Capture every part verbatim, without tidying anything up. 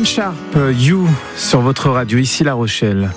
Sharp, You, sur votre radio, ici La Rochelle.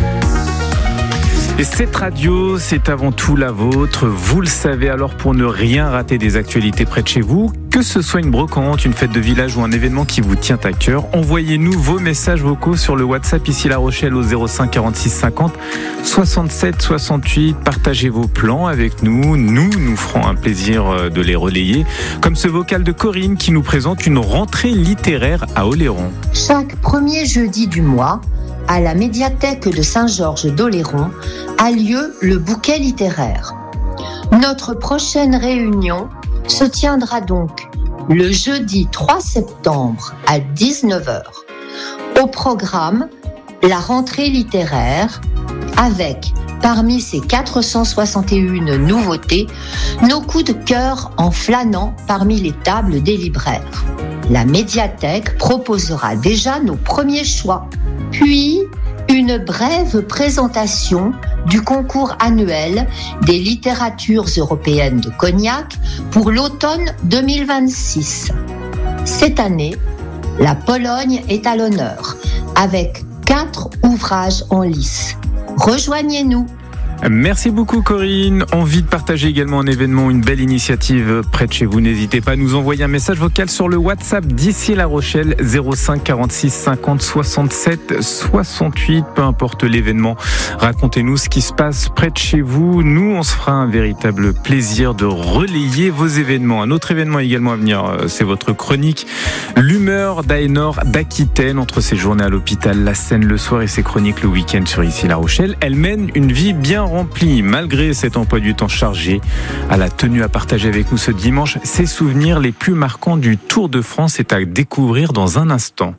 Et cette radio, c'est avant tout la vôtre, vous le savez. Alors pour ne rien rater des actualités près de chez vous, que ce soit une brocante, une fête de village ou un événement qui vous tient à cœur, envoyez-nous vos messages vocaux sur le WhatsApp ici La Rochelle au zéro cinq quarante-six cinquante soixante-sept soixante-huit. Partagez vos plans avec nous, nous nous ferons un plaisir de les relayer. Comme ce vocal de Corinne qui nous présente une rentrée littéraire à Oléron. Chaque premier jeudi du mois, à la médiathèque de Saint-Georges d'Oléron, a lieu le bouquet littéraire. Notre prochaine réunion se tiendra donc le jeudi trois septembre à dix-neuf heures. Au programme, la rentrée littéraire avec, parmi ces quatre cent soixante et une nouveautés, nos coups de cœur en flânant parmi les tables des libraires. La médiathèque proposera déjà nos premiers choix. Puis, une brève présentation du concours annuel des littératures européennes de Cognac pour l'automne deux mille vingt-six. Cette année, la Pologne est à l'honneur avec quatre ouvrages en lice. Rejoignez-nous. Merci beaucoup Corinne. Envie de partager également un événement, une belle initiative près de chez vous. N'hésitez pas à nous envoyer un message vocal sur le WhatsApp d'ici La Rochelle zéro cinq quarante-six cinquante soixante-sept soixante-huit. Peu importe l'événement, racontez-nous ce qui se passe près de chez vous. Nous, on se fera un véritable plaisir de relayer vos événements. Un autre événement également à venir, c'est votre chronique L'humeur d'Aénor d'Aquitaine. Entre ses journées à l'hôpital, la scène le soir et ses chroniques le week-end sur ici La Rochelle, elle mène une vie bien rempli, malgré cet emploi du temps chargé. Elle a tenu à partager avec nous ce dimanche ses souvenirs les plus marquants du Tour de France. C'est à découvrir dans un instant.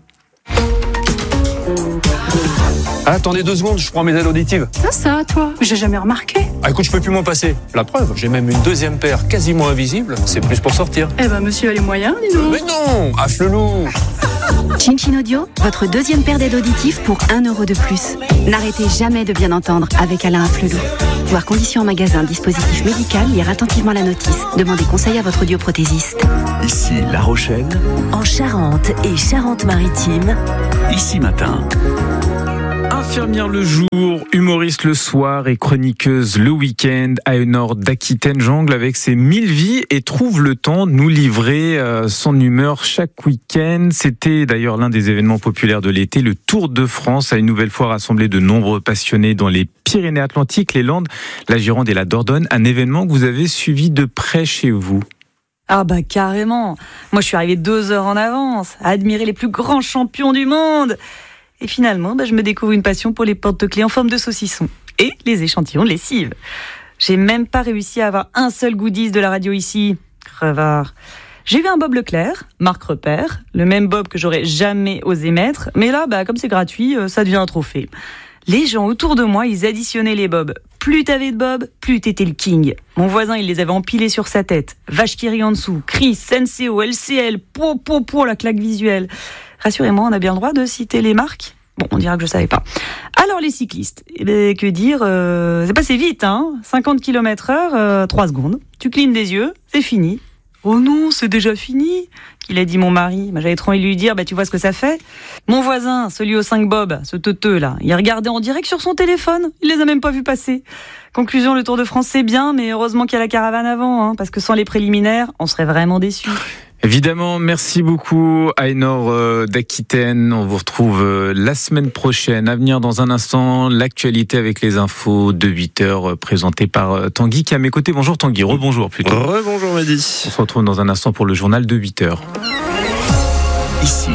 Ah, attendez deux secondes, je prends mes aides auditives. Ah ça, toi, j'ai jamais remarqué. Ah écoute, je peux plus m'en passer. La preuve, j'ai même une deuxième paire quasiment invisible. C'est plus pour sortir. Eh ben, monsieur a les moyens, dis donc. Mais non, affle-loup. Chin Chin Audio, votre deuxième paire d'aides auditives pour un euro de plus. N'arrêtez jamais de bien entendre avec Alain Afflelou. Voir conditions en magasin, dispositif médical, lire attentivement la notice. Demandez conseil à votre audioprothésiste. Ici La Rochelle, en Charente et Charente-Maritime, ici matin. Infirmière le jour, humoriste le soir et chroniqueuse le week-end, Aénor d'Aquitaine jongle avec ses mille vies et trouve le temps de nous livrer son humeur chaque week-end. C'était d'ailleurs l'un des événements populaires de l'été. Le Tour de France a une nouvelle fois rassemblé de nombreux passionnés dans les Pyrénées-Atlantiques, les Landes, la Gironde et la Dordogne. Un événement que vous avez suivi de près chez vous. Ah bah carrément. Moi je suis arrivée deux heures en avance à admirer les plus grands champions du monde. Et finalement, bah, je me découvre une passion pour les porte-clés en forme de saucisson et les échantillons de lessive. J'ai même pas réussi à avoir un seul goodies de la radio ici. Crevard. J'ai eu un Bob Leclerc, marque repère, le même Bob que j'aurais jamais osé mettre. Mais là, bah, comme c'est gratuit, ça devient un trophée. Les gens autour de moi, ils additionnaient les bobs. Plus t'avais de bob, plus t'étais le king. Mon voisin, il les avait empilés sur sa tête. Vache qui rit en dessous, Chris, Senseo, L C L, po, po, po, la claque visuelle. Rassurez-moi, on a bien le droit de citer les marques ? Bon, on dira que je savais pas. Alors les cyclistes, eh ben, que dire, euh, c'est passé vite, hein. cinquante kilomètres heure, euh, trois secondes. Tu clignes des yeux, c'est fini. Oh non, c'est déjà fini, qu'il a dit mon mari. Bah, j'avais trop envie de lui dire, bah, tu vois ce que ça fait. Mon voisin, celui aux cinq bobs, ce teuteux là, il regardait en direct sur son téléphone, il les a même pas vus passer. Conclusion, le Tour de France c'est bien, mais heureusement qu'il y a la caravane avant, hein, parce que sans les préliminaires, on serait vraiment déçus. Évidemment, merci beaucoup Aénor d'Aquitaine. On vous retrouve la semaine prochaine. À venir dans un instant, l'actualité avec les infos de huit heures présentées par Tanguy qui est à mes côtés. Bonjour Tanguy, rebonjour plutôt. Rebonjour Mehdi. On se retrouve dans un instant pour le journal de huit heures. Ici,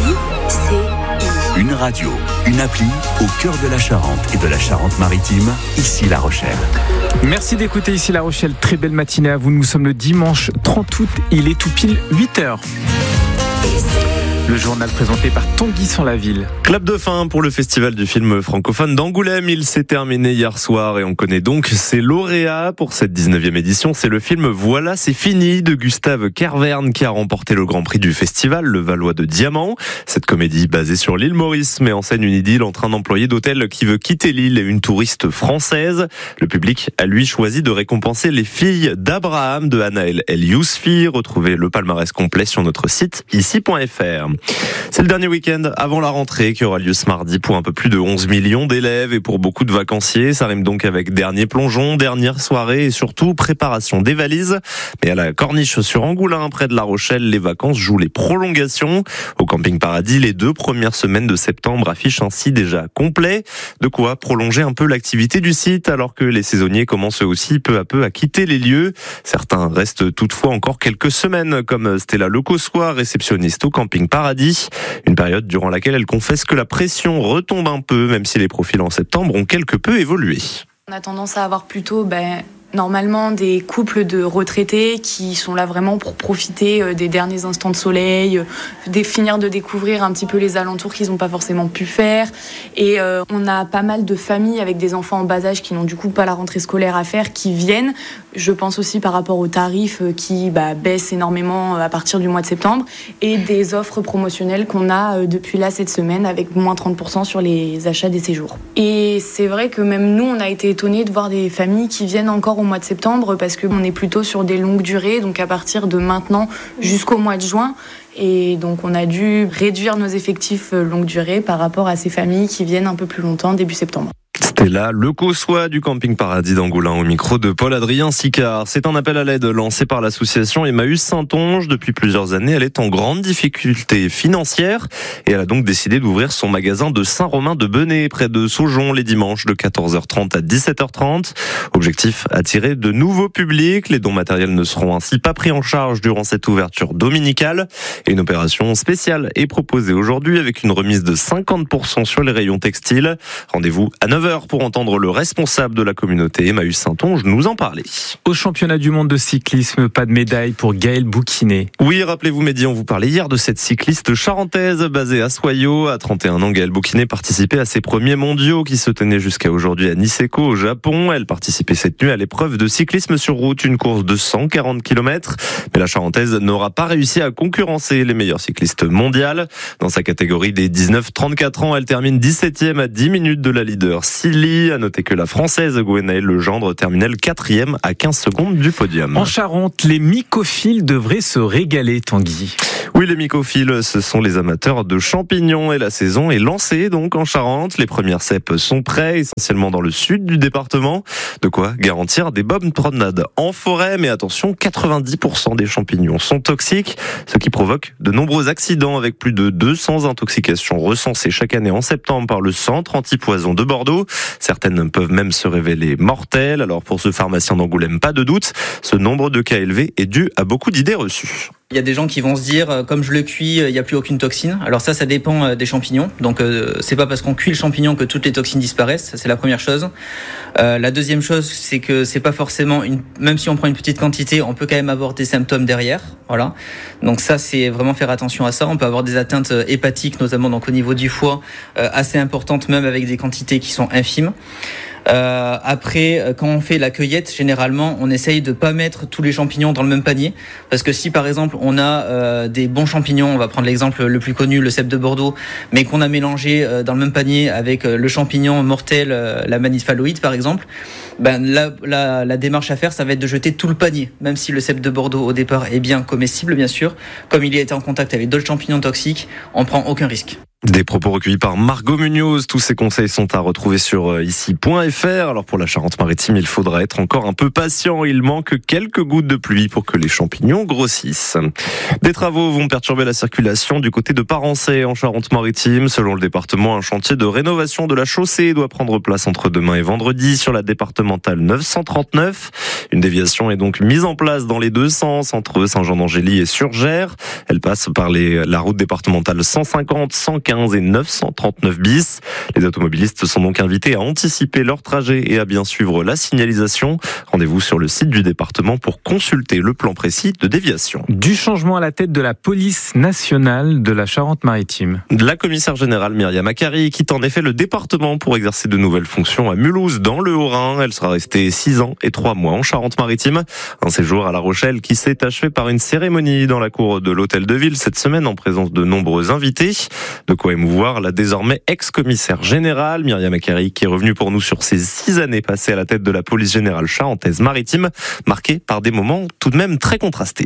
une radio, une appli au cœur de la Charente et de la Charente-Maritime, ici La Rochelle. Merci d'écouter ici La Rochelle. Très belle matinée à vous. Nous sommes le dimanche trente août. Il est tout pile huit heures. Le journal présenté par Tanguy sur la ville. Clap de fin pour le festival du film francophone d'Angoulême. Il s'est terminé hier soir et on connaît donc ses lauréats pour cette dix-neuvième édition. C'est le film Voilà, c'est fini de Gustave Kervern qui a remporté le grand prix du festival, le Valois de Diamant. Cette comédie basée sur l'île Maurice met en scène une idylle entre un employé d'hôtel qui veut quitter l'île et une touriste française. Le public a lui choisi de récompenser les filles d'Abraham de Anaël El Yousfi. Retrouvez le palmarès complet sur notre site ici point f r. C'est le dernier week-end avant la rentrée qui aura lieu ce mardi pour un peu plus de onze millions d'élèves et pour beaucoup de vacanciers. Ça rime donc avec dernier plongeon, dernière soirée et surtout préparation des valises. Mais à la Corniche sur Angoulins, près de La Rochelle, les vacances jouent les prolongations. Au Camping Paradis, les deux premières semaines de septembre affichent ainsi déjà complet. De quoi prolonger un peu l'activité du site alors que les saisonniers commencent aussi peu à peu à quitter les lieux. Certains restent toutefois encore quelques semaines, comme Stella Lecossois, réceptionniste au Camping Paradis. Une période durant laquelle elle confesse que la pression retombe un peu, même si les profils en septembre ont quelque peu évolué. On a tendance à avoir plutôt... Ben... Normalement, des couples de retraités qui sont là vraiment pour profiter des derniers instants de soleil, de finir de découvrir un petit peu les alentours qu'ils n'ont pas forcément pu faire. Et euh, on a pas mal de familles avec des enfants en bas âge qui n'ont du coup pas la rentrée scolaire à faire, qui viennent. Je pense aussi par rapport aux tarifs qui bah, baissent énormément à partir du mois de septembre et des offres promotionnelles qu'on a depuis là cette semaine avec moins trente pour cent sur les achats des séjours. Et c'est vrai que même nous, on a été étonnés de voir des familles qui viennent encore au mois de septembre parce qu'on est plutôt sur des longues durées, donc à partir de maintenant jusqu'au mois de juin. Et donc on a dû réduire nos effectifs longue durée par rapport à ces familles qui viennent un peu plus longtemps, début septembre. Stella Lecossois du Camping Paradis d'Angoulins au micro de Paul-Adrien Sicard. C'est un appel à l'aide lancé par l'association Emmaüs Saintonge. Depuis plusieurs années, elle est en grande difficulté financière et elle a donc décidé d'ouvrir son magasin de Saint-Romain-de-Benay près de Saujon les dimanches de quatorze heures trente à dix-sept heures trente. Objectif, attirer de nouveaux publics. Les dons matériels ne seront ainsi pas pris en charge durant cette ouverture dominicale. Et une opération spéciale est proposée aujourd'hui avec une remise de cinquante pour cent sur les rayons textiles. Rendez-vous à neuf heures pour entendre le responsable de la communauté Emmaüs Saintonge nous en parler. Au championnat du monde de cyclisme, pas de médaille pour Gaëlle Bouquinet. Oui, rappelez-vous Mehdi, on vous parlait hier de cette cycliste charentaise basée à Soyaux. À trente et un ans, Gaëlle Bouquinet participait à ses premiers mondiaux qui se tenaient jusqu'à aujourd'hui à Niseko au Japon. Elle participait cette nuit à l'épreuve de cyclisme sur route, une course de cent quarante kilomètres. Mais la charentaise n'aura pas réussi à concurrencer les meilleures cyclistes mondiales. Dans sa catégorie des dix-neuf trente-quatre ans, elle termine dix-septième à dix minutes de la leader Silly. À noter que la Française Gwenaëlle Legendre terminait quatrième à quinze secondes du podium. En Charente, les mycophiles devraient se régaler, Tanguy. Oui, les mycophiles, ce sont les amateurs de champignons et la saison est lancée donc en Charente. Les premières cèpes sont prêtes, essentiellement dans le sud du département. De quoi garantir des bonnes promenades en forêt. Mais attention, quatre-vingt-dix pour cent des champignons sont toxiques, ce qui provoque de nombreux accidents avec plus de deux cents intoxications recensées chaque année en septembre par le centre antipoison de Bordeaux. Certaines peuvent même se révéler mortelles. Alors pour ce pharmacien d'Angoulême, pas de doute, ce nombre de cas élevé est dû à beaucoup d'idées reçues. Il y a des gens qui vont se dire, comme je le cuis, il n'y a plus aucune toxine. Alors ça, ça dépend des champignons. Donc euh, c'est pas parce qu'on cuit le champignon que toutes les toxines disparaissent. C'est la première chose. Euh, la deuxième chose, c'est que c'est pas forcément une. Même si on prend une petite quantité, on peut quand même avoir des symptômes derrière. Voilà. Donc ça, c'est vraiment faire attention à ça. On peut avoir des atteintes hépatiques, notamment donc au niveau du foie, euh, assez importantes, même avec des quantités qui sont infimes. Euh, après, quand on fait la cueillette, généralement, on essaye de pas mettre tous les champignons dans le même panier, parce que si par exemple on a euh, des bons champignons, on va prendre l'exemple le plus connu, le cèpe de Bordeaux, mais qu'on a mélangé euh, dans le même panier avec euh, le champignon mortel, euh, la Mannisphalloïde par exemple, ben la, la, la démarche à faire, ça va être de jeter tout le panier, même si le cèpe de Bordeaux au départ est bien comestible, bien sûr, comme il a été en contact avec d'autres champignons toxiques, on prend aucun risque. Des propos recueillis par Margot Munoz. Tous ces conseils sont à retrouver sur ici point f r. Alors pour la Charente-Maritime, il faudra être encore un peu patient. Il manque quelques gouttes de pluie pour que les champignons grossissent. Des travaux vont perturber la circulation du côté de Parancé en Charente-Maritime. Selon le département, un chantier de rénovation de la chaussée doit prendre place entre demain et vendredi sur la départementale neuf cent trente-neuf. Une déviation est donc mise en place dans les deux sens entre Saint-Jean-d'Angély et Surgères. Elle passe par les, la route départementale cent cinquante, cent quinze et neuf cent trente-neuf bis. Les automobilistes sont donc invités à anticiper leur trajet et à bien suivre la signalisation. Rendez-vous sur le site du département pour consulter le plan précis de déviation. Du changement à la tête de la police nationale de la Charente-Maritime. La commissaire générale Myriam Acari quitte en effet le département pour exercer de nouvelles fonctions à Mulhouse dans le Haut-Rhin. Elle sera restée six ans et trois mois en Charente-Maritime. Un séjour à La Rochelle qui s'est achevé par une cérémonie dans la cour de l'hôtel de ville cette semaine en présence de nombreux invités. De quoi émouvoir la désormais ex-commissaire générale Myriam Acari, qui est revenue pour nous sur ses six années passées à la tête de la police générale charentaise maritime, marquées par des moments tout de même très contrastés.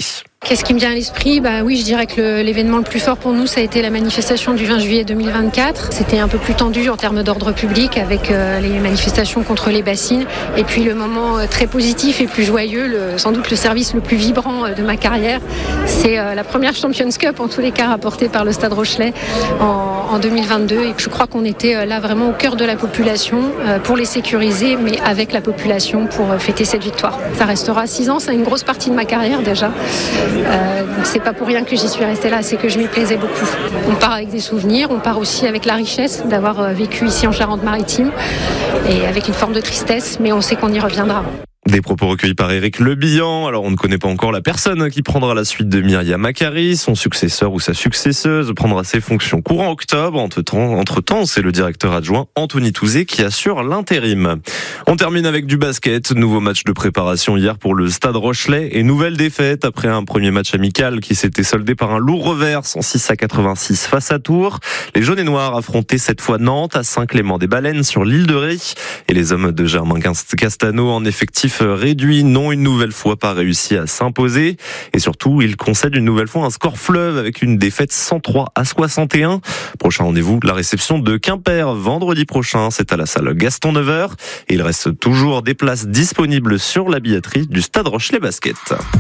Qu'est-ce qui me vient à l'esprit ? Bah oui, je dirais que le, l'événement le plus fort pour nous, ça a été la manifestation du vingt juillet deux mille vingt-quatre. C'était un peu plus tendu en termes d'ordre public avec euh, les manifestations contre les bassines. Et puis le moment euh, très positif et plus joyeux, le, sans doute le service le plus vibrant euh, de ma carrière, c'est euh, la première Champions Cup, en tous les cas rapportée par le Stade Rochelais en, en deux mille vingt-deux. Et je crois qu'on était euh, là vraiment au cœur de la population euh, pour les sécuriser, mais avec la population pour euh, fêter cette victoire. Ça restera six ans, c'est une grosse partie de ma carrière déjà. Euh, donc c'est pas pour rien que j'y suis restée là, c'est que je m'y plaisais beaucoup. On part avec des souvenirs, on part aussi avec la richesse d'avoir vécu ici en Charente-Maritime et avec une forme de tristesse, mais on sait qu'on y reviendra. Des propos recueillis par Éric Le Bihan. Alors, on ne connaît pas encore la personne qui prendra la suite de Myriam Macari. Son successeur ou sa successeuse prendra ses fonctions courant octobre. Entre-temps, entre-temps, c'est le directeur adjoint Anthony Touzé qui assure l'intérim. On termine avec du basket. Nouveau match de préparation hier pour le Stade Rochelais et nouvelle défaite après un premier match amical qui s'était soldé par un lourd revers cent six à quatre-vingt-six face à Tours. Les jaunes et noirs affrontaient cette fois Nantes à Saint-Clément-des-Baleines sur l'île de Ré. Et les hommes de Germain Castano en effectif réduit n'ont une nouvelle fois pas réussi à s'imposer et surtout ils concèdent une nouvelle fois un score fleuve avec une défaite cent trois à soixante et un. Prochain rendez-vous, la réception de Quimper vendredi prochain, c'est à la salle Gaston Nevers et il reste toujours des places disponibles sur la billetterie du Stade Rochelais Basket.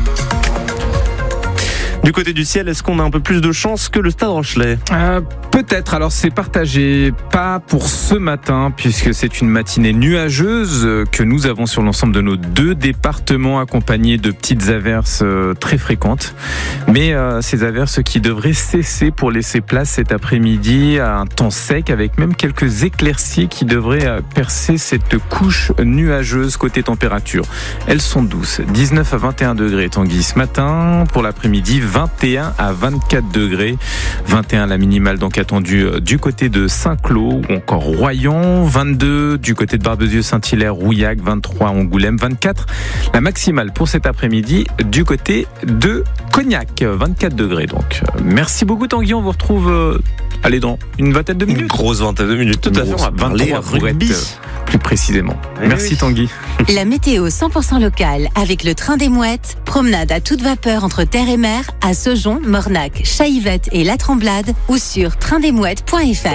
Du côté du ciel, est-ce qu'on a un peu plus de chance que le Stade Rochelais ? euh, Peut-être, alors c'est partagé, pas pour ce matin, puisque c'est une matinée nuageuse que nous avons sur l'ensemble de nos deux départements, accompagnés de petites averses très fréquentes. Mais euh, ces averses qui devraient cesser pour laisser place cet après-midi à un temps sec, avec même quelques éclaircies qui devraient percer cette couche nuageuse côté température. Elles sont douces, dix-neuf à vingt et un degrés Tanguy ce matin, pour l'après-midi vingt et un à vingt-quatre degrés, vingt et un la minimale donc attendue du côté de Saint-Cloud ou encore Royan, vingt-deux du côté de Barbezieux-Saint-Hilaire, Rouillac, vingt-trois Angoulême, vingt-quatre la maximale pour cet après-midi du côté de Cognac, vingt-quatre degrés donc. Merci beaucoup Tanguy, on vous retrouve euh, allez dans une vingtaine de minutes. Une grosse vingtaine de minutes, tout à fait, on va vingt-trois rugby plus précisément. Oui, Merci oui. Tanguy. La météo cent pour cent locale avec le train des mouettes, promenade à toute vapeur entre terre et mer à Saujon, Mornac, Chaillevette et La Tremblade ou sur train des mouettes point f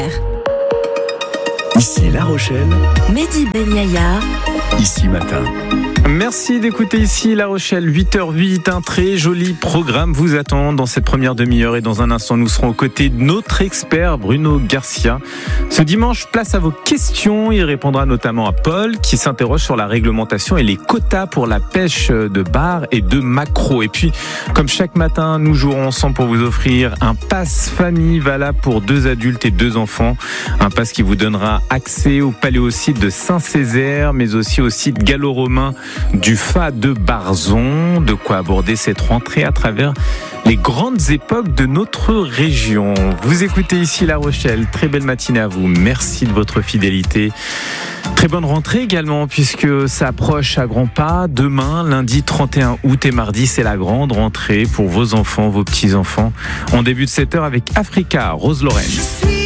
r. Ici La Rochelle. Mehdi Ben Yahya. Ici Matin. Merci d'écouter ici La Rochelle, huit heures huit, un très joli programme vous attend dans cette première demi-heure et dans un instant nous serons aux côtés de notre expert Bruno Garcia. Ce dimanche, place à vos questions, il répondra notamment à Paul qui s'interroge sur la réglementation et les quotas pour la pêche de bar et de maquereau. Et puis, comme chaque matin, nous jouerons ensemble pour vous offrir un pass famille valable pour deux adultes et deux enfants. Un pass qui vous donnera accès au paléosite de Saint-Césaire mais aussi au site gallo-romain du Fat de Barzon, de quoi aborder cette rentrée à travers les grandes époques de notre région. Vous écoutez ici La Rochelle, très belle matinée à vous, merci de votre fidélité. Très bonne rentrée également puisque ça approche à grands pas. Demain, lundi trente et un août et mardi, c'est la grande rentrée pour vos enfants, vos petits-enfants. On débute cette heure avec Africa, Rose Lorraine.